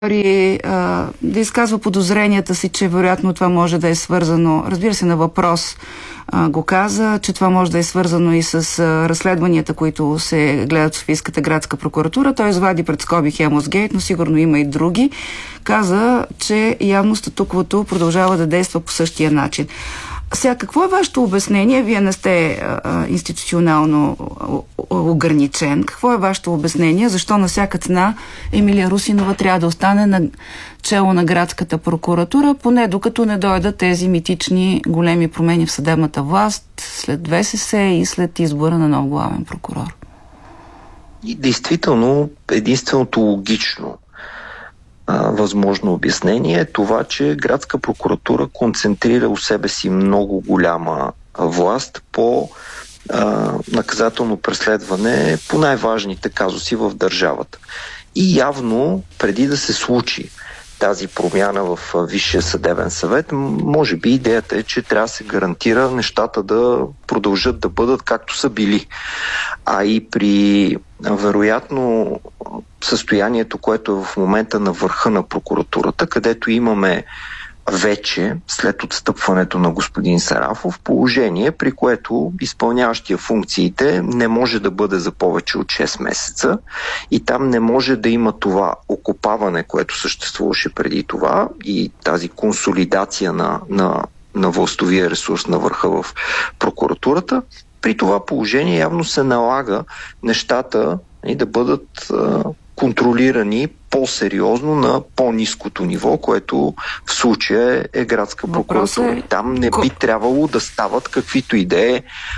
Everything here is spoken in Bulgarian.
да изказва подозренията си, че вероятно това може да е свързано, разбира се, на въпрос го каза, че това може да е свързано и с разследванията, които се гледат в Софийската градска прокуратура. Той извади пред скоби Хемосгейт, но сигурно има и други. Каза, че явно статуквото продължава да действа по същия начин. Сега, какво е вашето обяснение? Вие не сте институционално ограничен. Какво е вашето обяснение? Защо на всяка цена Емилия Русинова трябва да остане на чело на градската прокуратура, поне докато не дойдат тези митични големи промени в съдебната власт след ВСС и след избора на нов главен прокурор? И действително, единственото логично възможно обяснение е това, че градска прокуратура концентрира у себе си много голяма власт по наказателно преследване по най-важните казуси в държавата. И явно, преди да се случи тази промяна в Висшия съдебен съвет, може би идеята е, че трябва да се гарантира нещата да продължат да бъдат както са били. А и при вероятно състоянието, което е в момента на върха на прокуратурата, където имаме вече, след отстъпването на господин Сарафов, положение, при което изпълняващия функциите не може да бъде за повече от 6 месеца и там не може да има това окопаване, което съществуваше преди това и тази консолидация на властовия ресурс на върха в прокуратурата. При това положение явно се налага нещата да бъдат контролирани по-сериозно на по-ниското ниво, което в случая е градска прокуратура. Там не би трябвало да стават каквито идеи